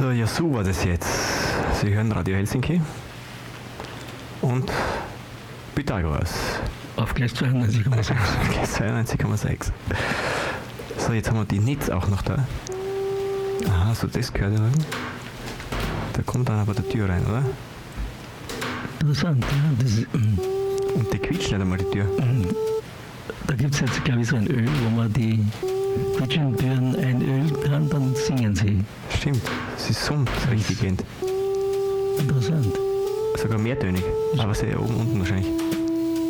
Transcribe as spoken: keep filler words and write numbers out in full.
So, ja, so war das jetzt. Sie hören Radio Helsinki und Pythagoras. Auf gleich zweiundneunzig Komma sechs. Okay, zweiundneunzig Komma sechs. So, jetzt haben wir die Nitz auch noch da. Aha, so das gehört ja. Da kommt dann aber die Tür rein, oder? Interessant, ja. Das ist, ähm, Und die quietscht nicht einmal die Tür. ähm, da gibt es jetzt, glaube ich, so ein Öl, wo man die quietschenden Türen einölen kann, dann singen sie. Stimmt, sie summt richtig gehend. Interessant. Sogar mehrtönig, aber sehr oben unten wahrscheinlich.